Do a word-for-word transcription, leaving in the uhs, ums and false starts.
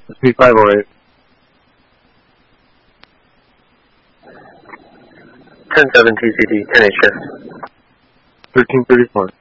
P five oh eight. ten seven T C D, ten H shift. thirteen thirty-four.